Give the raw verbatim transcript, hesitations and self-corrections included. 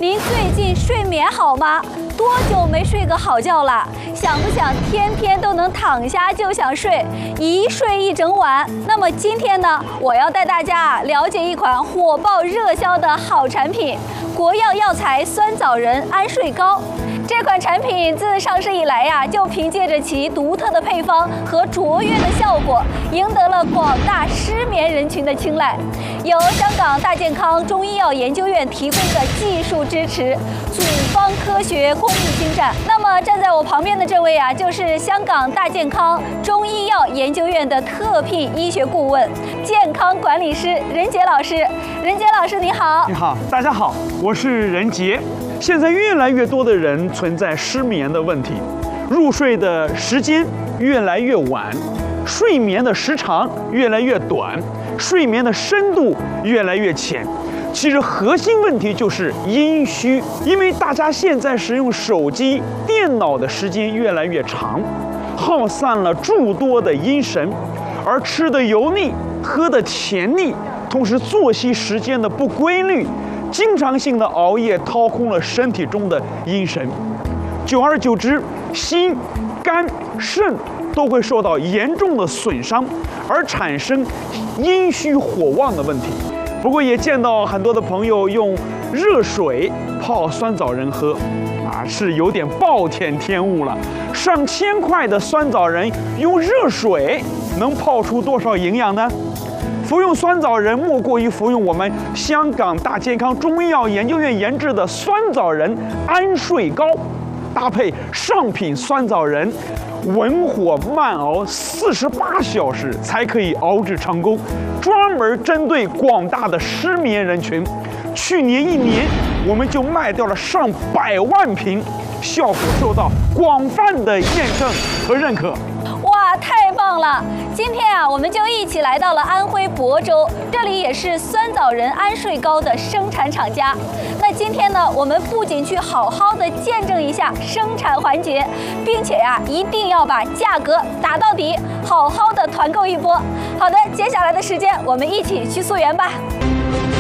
您最近睡眠好吗？多久没睡个好觉了？想不想天天都能躺下就想睡，一睡一整晚？那么今天呢，我要带大家了解一款火爆热销的好产品——国药药材酸枣仁安睡膏。这款产品自上市以来呀，就凭借着其独特的配方和卓越的效果，赢得了广大失眠人群的青睐。由香港大健康中医药研究院提供的技术支持，组方科学工艺精湛。那么站在我旁边的这位啊，就是香港大健康中医药研究院的特聘医学顾问、健康管理师任杰老师。任杰老师你好。 你好，大家好，我是任杰。现在越来越多的人存在失眠的问题，入睡的时间越来越晚，睡眠的时长越来越短，睡眠的深度越来越浅。其实核心问题就是阴虚，因为大家现在使用手机、电脑的时间越来越长，耗散了诸多的阴神，而吃的油腻，喝的甜腻，同时作息时间的不规律，经常性的熬夜掏空了身体中的阴神，久而久之，心、肝、肾都会受到严重的损伤，而产生阴虚火旺的问题。不过也见到很多的朋友用热水泡酸枣仁喝，啊，是有点暴殄天物了。上千块的酸枣仁用热水能泡出多少营养呢？服用酸枣仁莫过于服用我们香港大健康中医药研究院研制的酸枣仁安睡膏，搭配上品酸枣仁，文火慢熬四十八小时才可以熬制成功，专门针对广大的失眠人群。去年一年，我们就卖掉了上百万瓶，效果受到广泛的验证和认可。 哇，太棒了！今天啊，我们就一起来到了安徽亳州，这里也是酸枣仁安睡膏的生产厂家。那今天呢，我们不仅去好好的见证一下生产环节，并且呀、啊，一定要把价格打到底，好好的团购一波。好的，接下来的时间，我们一起去溯源吧。